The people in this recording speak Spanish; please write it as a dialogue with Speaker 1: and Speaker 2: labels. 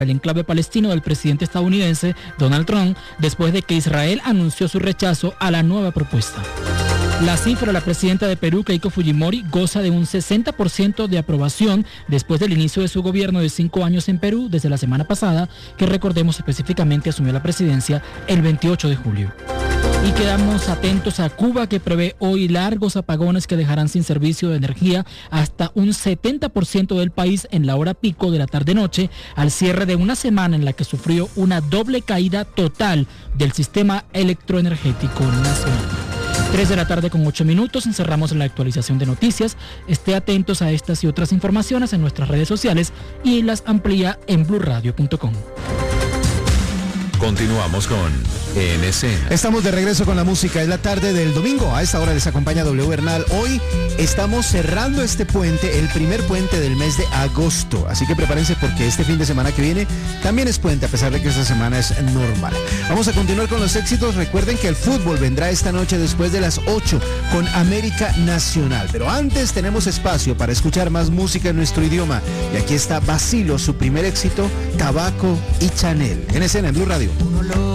Speaker 1: el enclave palestino del presidente estadounidense Donald Trump, después de que Israel anunció su rechazo a la nueva propuesta. La cifra de la presidenta de Perú, Keiko Fujimori, goza de un 60% de aprobación después del inicio de su gobierno de 5 años en Perú desde la semana pasada, que recordemos específicamente asumió la presidencia el 28 de julio. Y quedamos atentos a Cuba, que prevé hoy largos apagones que dejarán sin servicio de energía hasta un 70% del país en la hora pico de la tarde-noche, al cierre de una semana en la que sufrió una doble caída total del sistema electroenergético nacional. 3 de la tarde con 8 minutos, encerramos la actualización de noticias. Esté atentos a estas y otras informaciones en nuestras redes sociales y las amplía en blurradio.com.
Speaker 2: Continuamos con En Escena.
Speaker 3: Estamos de regreso con la música. Es la tarde del domingo. A esta hora les acompaña W Bernal. Hoy estamos cerrando este puente, el primer puente del mes de agosto. Así que prepárense porque este fin de semana que viene también es puente, a pesar de que esta semana es normal. Vamos a continuar con los éxitos. Recuerden que el fútbol vendrá esta noche después de las 8 con América Nacional. Pero antes tenemos espacio para escuchar más música en nuestro idioma. Y aquí está Basilo, su primer éxito, Tabaco y Chanel. En Escena, en Blue Radio.